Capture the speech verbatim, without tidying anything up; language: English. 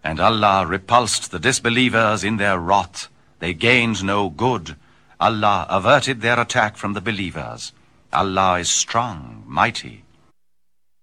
And Allah repulsed the disbelievers in their wrath. They gained no good. Allah averted their attack from the believers. Allah is strong, mighty.